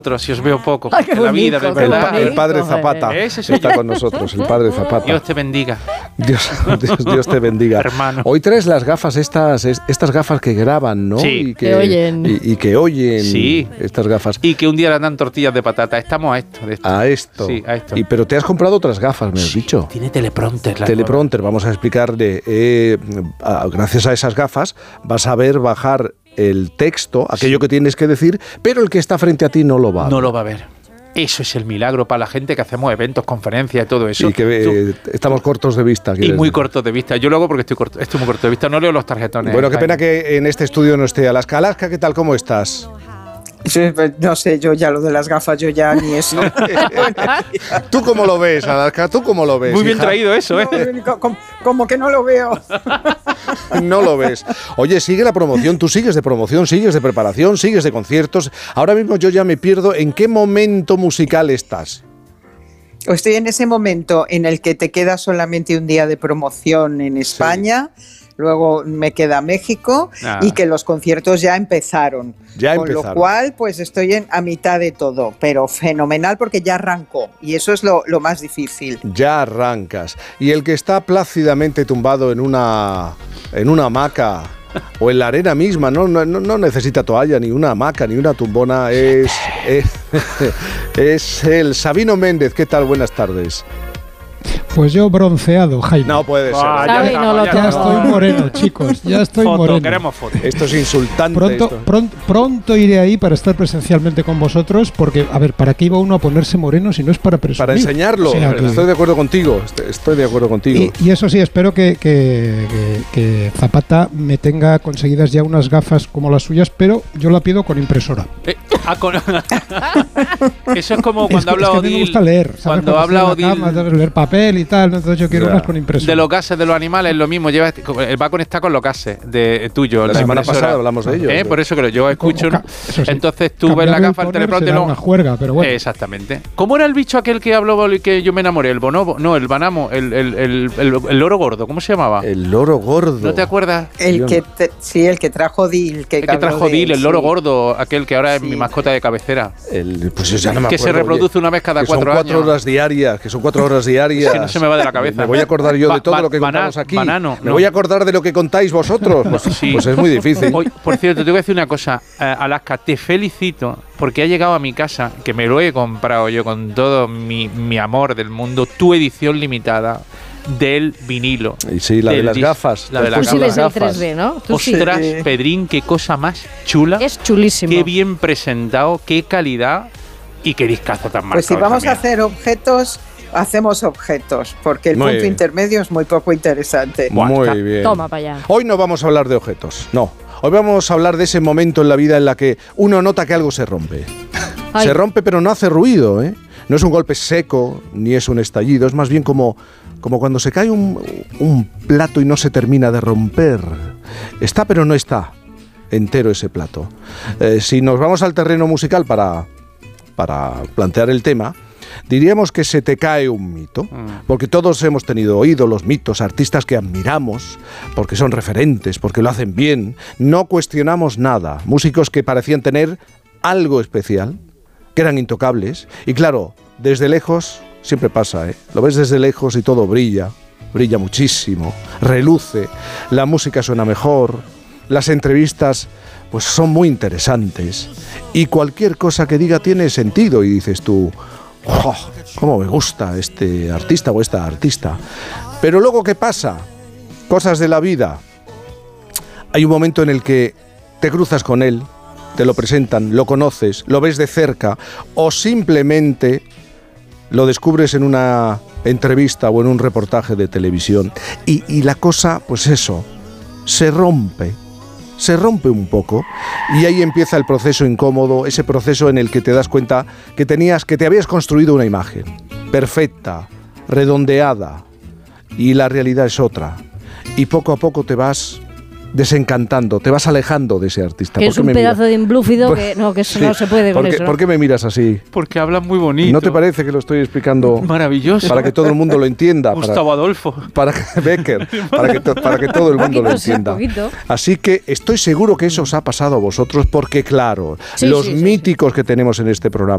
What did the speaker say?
Si os veo poco, Ay, en la vida, de verdad. El padre Zapata está con nosotros, el padre Zapata. Dios te bendiga. Dios te bendiga. Hermano. Hoy traes las gafas, estas gafas que graban, ¿no? Sí. Y que oyen. Y que oyen Sí. estas gafas. Y que un día le dan tortillas de patata. Estamos a esto. De esto. A esto. Sí, a esto. Pero te has comprado otras gafas, me has dicho. Tiene teleprompter. Teleprompter, vamos a explicarle. Gracias a esas gafas vas a ver bajar el texto, aquello que tienes que decir, pero el que está frente a ti no lo va a ver. No lo va a ver. Eso es el milagro para la gente que hacemos eventos, conferencias y todo eso. Y que estamos cortos de vista. Y muy cortos de vista. Yo lo hago porque estoy muy corto de vista. No leo los tarjetones. Bueno, qué pena que en este estudio no esté Alaska. Alaska, ¿qué tal? ¿Cómo estás? No sé, yo ya lo de las gafas, yo ya ni eso. ¿Tú cómo lo ves, Alaska? ¿Tú cómo lo ves? Muy bien traído eso, ¿eh? Como que no lo veo. No lo ves. Oye, sigue la promoción, tú sigues de promoción, sigues de preparación, sigues de conciertos. Ahora mismo yo ya me pierdo. ¿En qué momento musical estás? Estoy en ese momento en el que te queda solamente un día de promoción en España. Sí. Luego me queda México y que los conciertos ya empezaron. Con lo cual, pues estoy a mitad de todo, pero fenomenal porque ya arrancó y eso es lo más difícil. Ya arrancas. Y el que está plácidamente tumbado en una hamaca o en la arena misma, no necesita toalla, ni una hamaca, ni una tumbona, es el Sabino Méndez. ¿Qué tal? Buenas tardes. Pues yo bronceado, Jaime. No puede ser. Ya estoy moreno, chicos. Ya estoy moreno. Queremos foto. Esto es insultante. Pronto iré ahí para estar presencialmente con vosotros, porque, a ver, ¿para qué iba uno a ponerse moreno si no es para presumir? Para enseñarlo. O sea, estoy de acuerdo contigo. Y eso sí, espero que Zapata me tenga conseguidas ya unas gafas como las suyas, pero yo la pido con impresora. Eso es como cuando habla Odil. Es que a mí me gusta leer. Cuando habla Odil. Debes leer papel y tal, entonces yo quiero unas con impresora. De los gases de los animales es lo mismo, va a conectar con los gases tuyo. La semana pasada hablamos de ello. Por eso que yo escucho. Sí. Entonces tú ves la gafa, el teleprompter. Una juerga, pero bueno. Exactamente. ¿Cómo era el bicho aquel que habló y que yo me enamoré? El bonobo, no, el banamo, el loro gordo, ¿cómo se llamaba? El loro gordo. ¿No te acuerdas? El que trajo Dil. El loro gordo, aquel que ahora es mi mascota de cabecera. Pues ya no me acuerdo. Que se reproduce una vez cada 4 años. Que son 4 horas diarias. Es que no se me va de la cabeza. Me voy a acordar yo de todo lo que contamos aquí. Me voy a acordar de lo que contáis vosotros. Pues es muy difícil. Por cierto, te voy a decir una cosa, Alaska, te felicito porque ha llegado a mi casa, que me lo he comprado yo con todo mi amor del mundo, tu edición limitada del vinilo. Y sí, la de las gafas. La de las gafas. Tú sí ves el 3D, ¿no? Ostras, Pedrín, qué cosa más chula. Es chulísimo. Qué bien presentado, qué calidad y qué discazo tan marcado. Pues si vamos a hacer objetos, hacemos objetos, porque el punto intermedio es muy poco interesante. Muy bien. Toma para allá. Hoy no vamos a hablar de objetos, no. Hoy vamos a hablar de ese momento en la vida en la que uno nota que algo se rompe. Ay. Se rompe pero no hace ruido, ¿eh? No es un golpe seco, ni es un estallido, es más bien como cuando se cae un plato y no se termina de romper. Está pero no está entero ese plato. Si nos vamos al terreno musical para plantear el tema, diríamos que se te cae un mito, porque todos hemos tenido ídolos, mitos, artistas que admiramos, porque son referentes, porque lo hacen bien, no cuestionamos nada, músicos que parecían tener algo especial, que eran intocables, y claro, desde lejos, siempre pasa, lo ves desde lejos y todo brilla muchísimo, reluce, la música suena mejor, las entrevistas pues son muy interesantes, y cualquier cosa que diga tiene sentido, y dices tú, ¡oh, cómo me gusta este artista o esta artista! Pero luego, ¿qué pasa? Cosas de la vida. Hay un momento en el que te cruzas con él, te lo presentan, lo conoces, lo ves de cerca, o simplemente lo descubres en una entrevista o en un reportaje de televisión. Y la cosa, pues eso, se rompe un poco, y ahí empieza el proceso incómodo, ese proceso en el que te das cuenta que te habías construido una imagen perfecta, redondeada, y la realidad es otra, y poco a poco te vas desencantando, te vas alejando de ese artista. Que es un pedazo de emblúfido que eso no se puede con eso. ¿Por qué me miras así? Porque hablas muy bonito. ¿No te parece que lo estoy explicando? Maravilloso. Para que todo el mundo lo entienda. Gustavo Adolfo. Para que Becker, para que todo el mundo lo entienda. Así que estoy seguro que eso os ha pasado a vosotros, porque claro, los míticos que tenemos en este programa